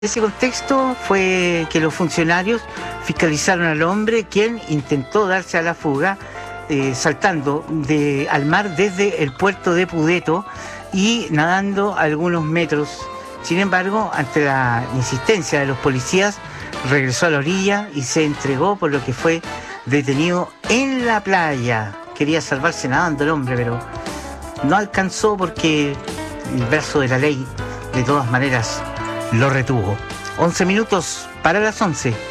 Ese contexto fue que los funcionarios fiscalizaron al hombre, quien intentó darse a la fuga, saltando al mar desde el puerto de Pudeto y nadando algunos metros. Sin embargo, ante la insistencia de los policías, regresó a la orilla y se entregó, por lo que fue detenido en la playa. Quería salvarse nadando el hombre, pero no alcanzó porque el brazo de la ley, de todas maneras, lo retuvo. 11 minutos para las 11.